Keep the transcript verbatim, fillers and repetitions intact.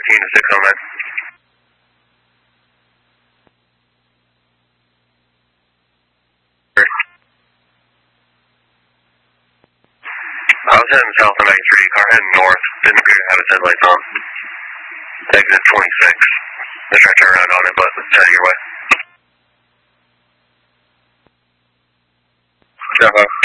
fourteen to six oh nine. I was heading south on ninety-three, car heading north, didn't appear to have its headlights on. Exit twenty-six. Let's try to turn around on it, but it's heading your way. Yeah,